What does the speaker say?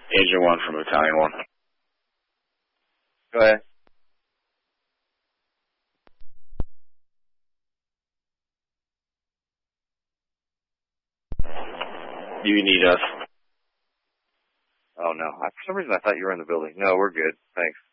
Agent 1 from Battalion 1. Go ahead. Do you need us? Oh, no. For some reason, I thought you were in the building. No, we're good. Thanks.